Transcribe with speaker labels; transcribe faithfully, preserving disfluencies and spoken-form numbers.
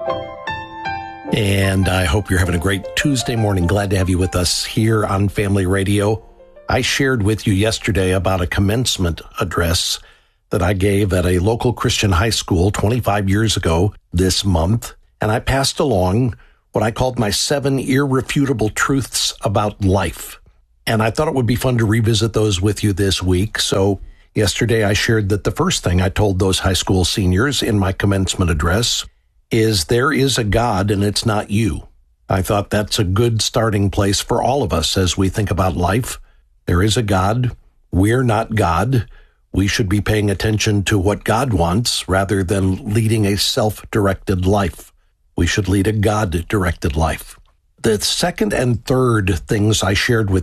Speaker 1: And I hope you're having a great Tuesday morning. Glad to have you with us here on Family Radio. I shared with you yesterday about a commencement address that I gave at a local Christian high school twenty-five years ago this month. And I passed along what I called my seven irrefutable truths about life. And I thought it would be fun to revisit those with you this week. So yesterday I shared that the first thing I told those high school seniors in my commencement address is there is a God and it's not you. I thought that's a good starting place for all of us as we think about life. There is a God. We're not God. We should be paying attention to what God wants rather than leading a self-directed life. We should lead a God-directed life. The second and third things I shared with